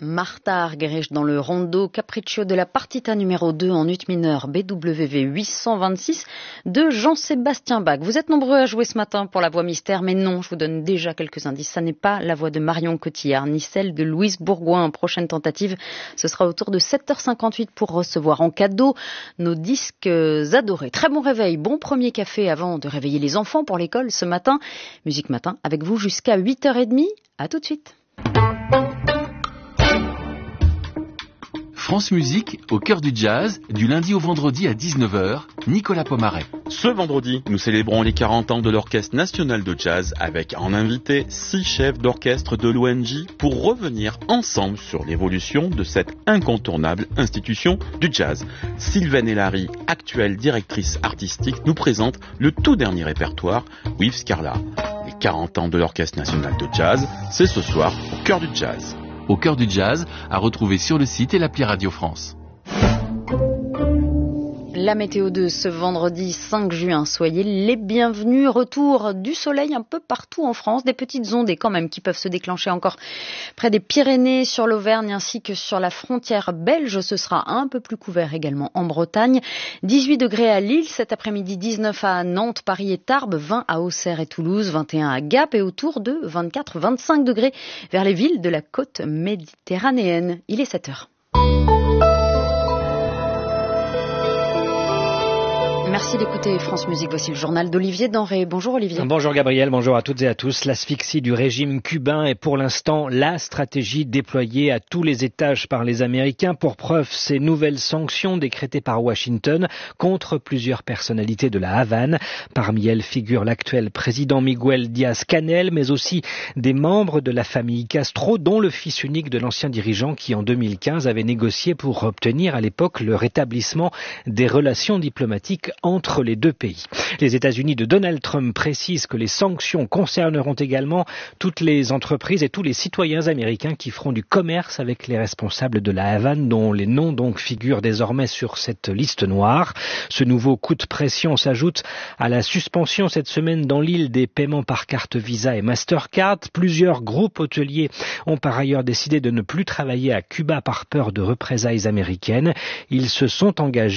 Martha Argerich dans le rondo Capriccio de la partita numéro 2 en ut mineur BWV 826 de Jean-Sébastien Bach. Vous êtes nombreux à jouer ce matin pour la voix mystère, mais non, je vous donne déjà quelques indices. Ça n'est pas la voix de Marion Cotillard, ni celle de Louise Bourgoin. Prochaine tentative, ce sera autour de 7h58 pour recevoir en cadeau nos disques adorés. Très bon réveil, bon premier café avant de réveiller les enfants pour l'école ce matin. Musique Matin avec vous jusqu'à 8h30. À tout de suite. France Musique, au cœur du jazz, du lundi au vendredi à 19h, Nicolas Pomaret. Ce vendredi, nous célébrons les 40 ans de l'Orchestre National de Jazz avec en invité 6 chefs d'orchestre de l'ONJ pour revenir ensemble sur l'évolution de cette incontournable institution du jazz. Sylvaine Elary, actuelle directrice artistique, nous présente le tout dernier répertoire, With Scarla. Les 40 ans de l'Orchestre National de Jazz, c'est ce soir au cœur du jazz. Au cœur du jazz, à retrouver sur le site et l'appli Radio France. La météo de ce vendredi 5 juin, soyez les bienvenus. Retour du soleil un peu partout en France, des petites ondées quand même qui peuvent se déclencher encore près des Pyrénées, sur l'Auvergne ainsi que sur la frontière belge. Ce sera un peu plus couvert également en Bretagne. 18 degrés à Lille cet après-midi, 19 à Nantes, Paris et Tarbes, 20 à Auxerre et Toulouse, 21 à Gap et autour de 24-25 degrés vers les villes de la côte méditerranéenne. Il est 7h. Merci d'écouter France Musique. Voici le journal d'Olivier Denré. Bonjour Olivier. Bonjour Gabriel, bonjour à toutes et à tous. L'asphyxie du régime cubain est pour l'instant la stratégie déployée à tous les étages par les Américains. Pour preuve, ces nouvelles sanctions décrétées par Washington contre plusieurs personnalités de la Havane. Parmi elles figure l'actuel président Miguel Díaz-Canel, mais aussi des membres de la famille Castro, dont le fils unique de l'ancien dirigeant qui en 2015 avait négocié pour obtenir à l'époque le rétablissement des relations diplomatiques entre les deux pays. Les États-Unis de Donald Trump précisent que les sanctions concerneront également toutes les entreprises et tous les citoyens américains qui feront du commerce avec les responsables de la Havane, dont les noms donc figurent désormais sur cette liste noire. Ce nouveau coup de pression s'ajoute à la suspension cette semaine dans l'île des paiements par carte Visa et Mastercard. Plusieurs groupes hôteliers ont par ailleurs décidé de ne plus travailler à Cuba par peur de représailles américaines. Ils se sont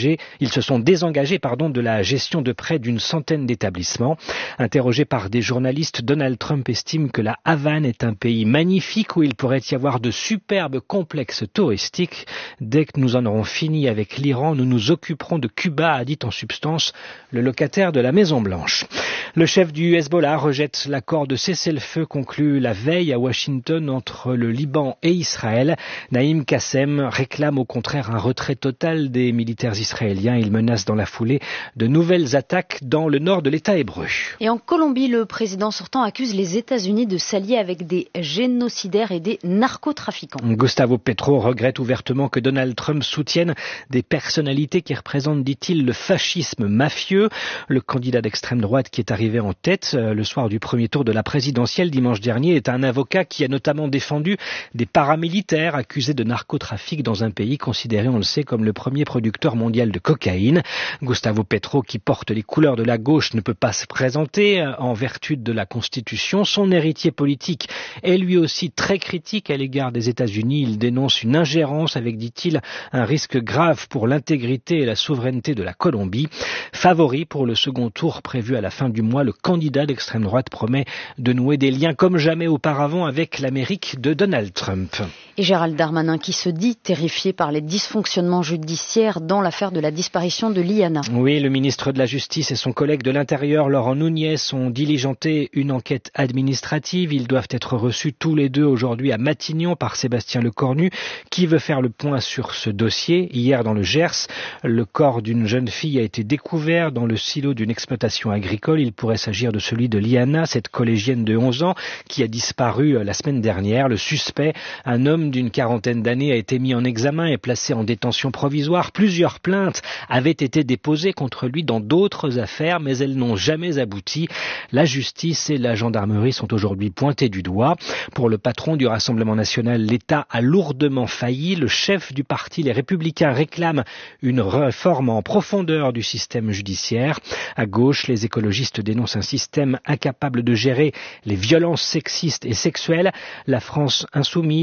désengagés de la gestion de près d'une centaine d'établissements. Interrogé par des journalistes, Donald Trump estime que la Havane est un pays magnifique où il pourrait y avoir de superbes complexes touristiques. Dès que nous en aurons fini avec l'Iran, nous nous occuperons de Cuba, a dit en substance le locataire de la Maison Blanche. Le chef du Hezbollah rejette l'accord de cessez-le-feu conclu la veille à Washington entre le Liban et Israël. Naïm Qassem réclame au contraire un retrait total des militaires israéliens. Il menace dans la foulée de nouvelles attaques dans le nord de l'État hébreu. Et en Colombie, le président sortant accuse les États-Unis de s'allier avec des génocidaires et des narcotrafiquants. Gustavo Petro regrette ouvertement que Donald Trump soutienne des personnalités qui représentent, dit-il, le fascisme mafieux. Le candidat d'extrême droite qui est arrivé en tête le soir du premier tour de la présidentielle dimanche dernier est un avocat qui a notamment défendu des paramilitaires accusés de narcotrafic dans un pays considéré, on le sait, comme le premier producteur mondial de cocaïne. Gustavo Petro, qui porte les couleurs de la gauche, ne peut pas se présenter en vertu de la Constitution. Son héritier politique est lui aussi très critique à l'égard des États-Unis. Il dénonce une ingérence avec, dit-il, un risque grave pour l'intégrité et la souveraineté de la Colombie. Favori pour le second tour prévu à la fin du mois, le candidat d'extrême droite promet de nouer des liens comme jamais auparavant avec l'Amérique de Donald Trump. Et Gérald Darmanin qui se dit terrifié par les dysfonctionnements judiciaires dans l'affaire de la disparition de Liana. Oui, le ministre de la Justice et son collègue de l'Intérieur, Laurent Nunez, ont diligenté une enquête administrative. Ils doivent être reçus tous les deux aujourd'hui à Matignon par Sébastien Lecornu, qui veut faire le point sur ce dossier. Hier, dans le Gers, le corps d'une jeune fille a été découvert dans le silo d'une exploitation agricole. Il pourrait s'agir de celui de Liana, cette collégienne de 11 ans qui a disparu la semaine dernière. Le suspect, un homme d'une quarantaine d'années, a été mis en examen et placé en détention provisoire. Plusieurs plaintes avaient été déposées contre lui dans d'autres affaires, mais elles n'ont jamais abouti. La justice et la gendarmerie sont aujourd'hui pointées du doigt. Pour le patron du Rassemblement national, l'État a lourdement failli. Le chef du parti, les Républicains, réclame une réforme en profondeur du système judiciaire. À gauche, les écologistes dénoncent un système incapable de gérer les violences sexistes et sexuelles. La France insoumise, de son côté,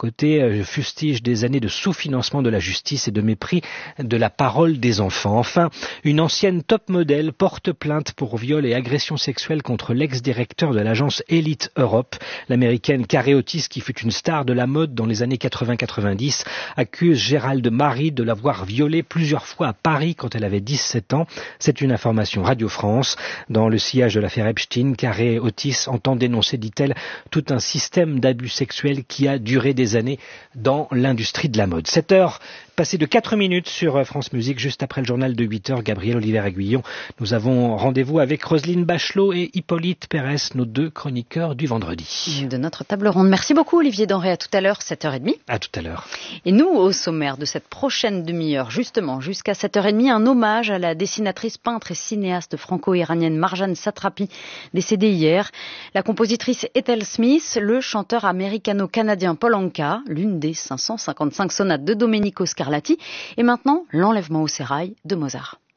côté, fustige des années de sous-financement de la justice et de mépris de la parole des enfants. Enfin, une ancienne top modèle porte plainte pour viol et agression sexuelle contre l'ex-directeur de l'agence Elite Europe. L'américaine Carey Otis, qui fut une star de la mode dans les années 80-90, accuse Gérald Marie de l'avoir violée plusieurs fois à Paris quand elle avait 17 ans. C'est une information Radio France. Dans le sillage de l'affaire Epstein, Carey Otis entend dénoncer, dit-elle, tout un système d'abus sexuels qui a duré des années dans l'industrie de la mode. 7 heures passées de 4 minutes sur France Musique, juste après le journal de 8 heures. Gabriel Oliver-Aiguillon. Nous avons rendez-vous avec Roselyne Bachelot et Hippolyte Pérez, nos 2 chroniqueurs du vendredi. De notre table ronde. Merci beaucoup Olivier Denré. À tout à l'heure, 7h30. À tout à l'heure. Et nous, au sommaire de cette prochaine demi-heure, justement, jusqu'à 7h30, un hommage à la dessinatrice, peintre et cinéaste franco-iranienne Marjane Satrapi, décédée hier. La compositrice Ethel Smith, le chanteur américano-canadien Paul Anka, l'une des 555 sonates de Domenico Scarlatti, et maintenant l'enlèvement au sérail de Mozart.